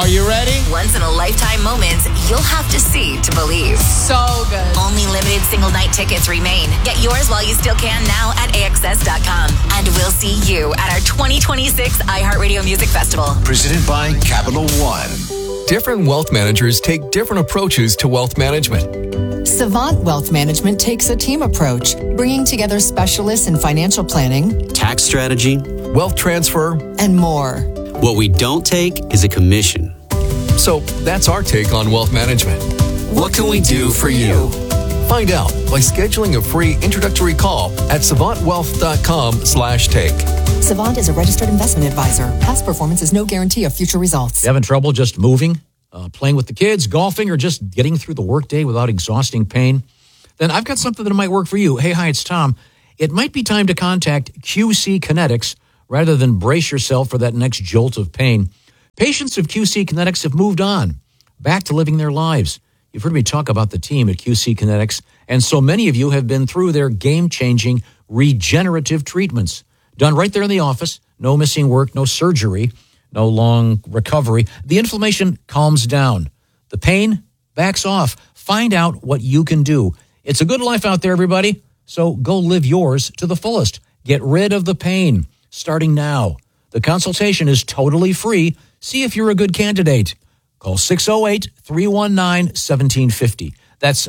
Are you ready? Once-in-a-lifetime moments you'll have to see to believe. So good. Only limited single-night tickets remain. Get yours while you still can now at AXS.com. And we'll see you at our 2026 iHeartRadio Music Festival. Presented by Capital One. Different wealth managers take different approaches to wealth management. Savant Wealth Management takes a team approach, bringing together specialists in financial planning, tax strategy, wealth transfer, and more. What we don't take is a commission. So that's our take on wealth management. What can we do for you? Find out by scheduling a free introductory call at savantwealth.com/take. Savant is a registered investment advisor. Past performance is no guarantee of future results. You having trouble just moving, playing with the kids, golfing, or just getting through the workday without exhausting pain? Then I've got something that might work for you. Hey, hi, it's Tom. It might be time to contact QC Kinetics rather than brace yourself for that next jolt of pain. Patients of QC Kinetics have moved on, back to living their lives. You've heard me talk about the team at QC Kinetics, and so many of you have been through their game-changing regenerative treatments. Done right there in the office, no missing work, no surgery, no long recovery. The inflammation calms down. The pain backs off. Find out what you can do. It's a good life out there, everybody, so go live yours to the fullest. Get rid of the pain, starting now. The consultation is totally free. See if you're a good candidate. Call 608-319-1750. That's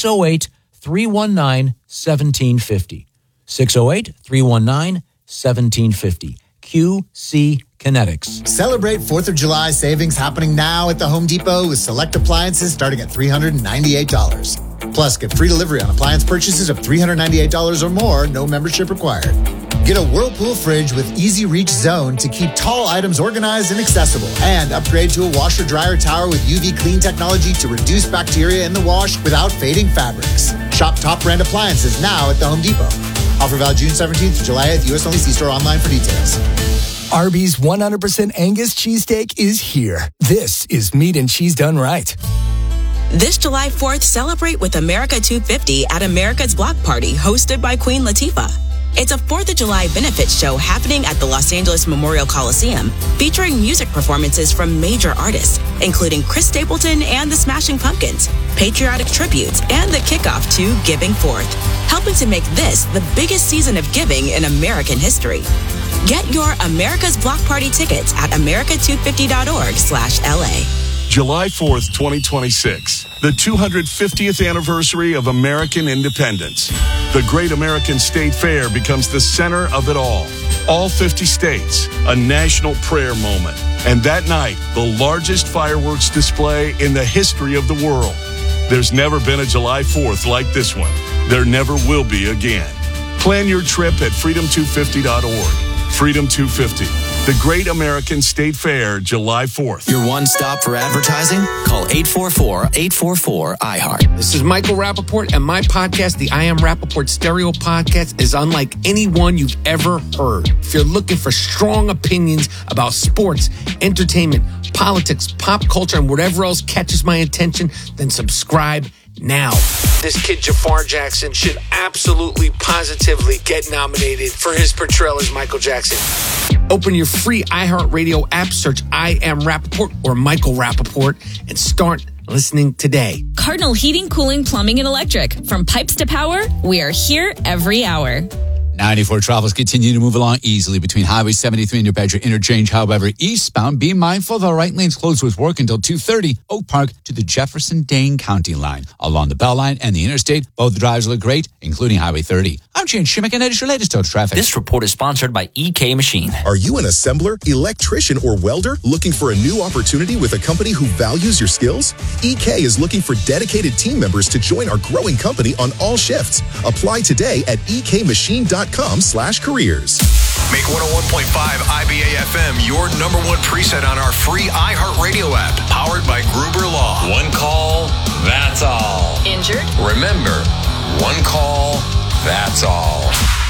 608-319-1750. 608-319-1750. QC Kinetics. Celebrate 4th of July savings happening now at the Home Depot with select appliances starting at $398. Plus, get free delivery on appliance purchases of $398 or more, no membership required. Get a Whirlpool fridge with Easy Reach Zone to keep tall items organized and accessible. And upgrade to a washer-dryer tower with UV clean technology to reduce bacteria in the wash without fading fabrics. Shop top brand appliances now at the Home Depot. Offer valid June 17th to July 8th. U.S. only. See store online for details. Arby's 100% Angus cheesesteak is here. This is meat and cheese done right. This July 4th, celebrate with America 250 at America's Block Party, hosted by Queen Latifah. It's a 4th of July benefit show happening at the Los Angeles Memorial Coliseum, featuring music performances from major artists, including Chris Stapleton and the Smashing Pumpkins, patriotic tributes, and the kickoff to Giving Forth, helping to make this the biggest season of giving in American history. Get your America's Block Party tickets at america250.org/LA. July 4th, 2026, the 250th anniversary of American independence. The Great American State Fair becomes the center of it all. All 50 states, a national prayer moment. And that night, the largest fireworks display in the history of the world. There's never been a July 4th like this one. There never will be again. Plan your trip at freedom250.org. Freedom 250. The Great American State Fair, July 4th. Your one stop for advertising? Call 844-844-iHeart. This is Michael Rappaport, and my podcast, the I Am Rappaport Stereo Podcast, is unlike any one you've ever heard. If you're looking for strong opinions about sports, entertainment, politics, pop culture, and whatever else catches my attention, then subscribe now. This kid, Jafar Jackson, should absolutely, positively get nominated for his portrayal as Michael Jackson. Open your free iHeartRadio app, search I Am Rappaport or Michael Rappaport, and start listening today. Cardinal Heating, Cooling, Plumbing, and Electric. From pipes to power, we are here every hour. 94 travels continue to move along easily between Highway 73 and New Badger Interchange. However, eastbound, be mindful the right lane's closed with work until 2:30. Oak Park to the Jefferson-Dane County line. Along the Bell Line and the Interstate, both drives look great, including Highway 30. I'm Shane Shimmick, and that is your latest total traffic. This report is sponsored by EK Machine. Are you an assembler, electrician, or welder looking for a new opportunity with a company who values your skills? EK is looking for dedicated team members to join our growing company on all shifts. Apply today at ekmachine.com/careers. Make 101.5 IBA FM your number one preset on our free iHeartRadio app, powered by Gruber Law. One call, that's all. Injured? Remember, one call, that's all.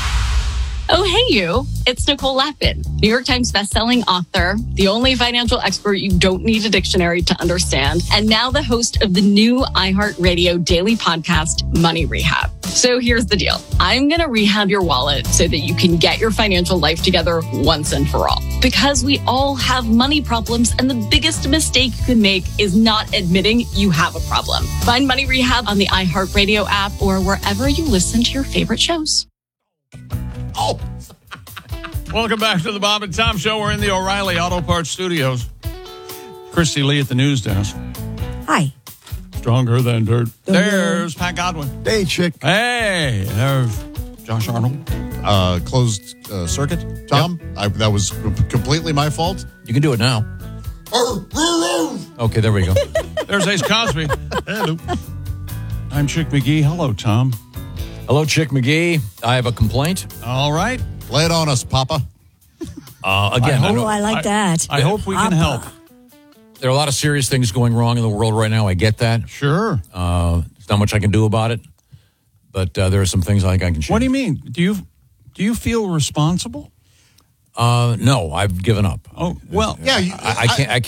Oh, hey, you. It's Nicole Lapin, New York Times bestselling author, the only financial expert you don't need a dictionary to understand, and now the host of the new iHeartRadio daily podcast, Money Rehab. So here's the deal. I'm going to rehab your wallet so that you can get your financial life together once and for all. Because we all have money problems, and the biggest mistake you can make is not admitting you have a problem. Find Money Rehab on the iHeartRadio app or wherever you listen to your favorite shows. Oh! Welcome back to the Bob and Tom Show. We're in the O'Reilly Auto Parts Studios. Christy Lee at the news desk. Hi. Stronger than dirt. There's Pat Godwin. Hey, chick. Hey, there's Josh Arnold. Closed circuit, Tom. Yep. That was completely my fault. You can do it now. Okay, there we go. There's Ace Cosby. Hello. I'm Chick McGee. Hello, Tom. Hello, Chick McGee. I have a complaint. All right. Lay it on us, Papa. Again, I like that. I hope we can help. There are a lot of serious things going wrong in the world right now. I get that. Sure. There's not much I can do about it, but there are some things I think I can change. What do you mean? Do you feel responsible? No, I've given up. Oh, well, yeah. I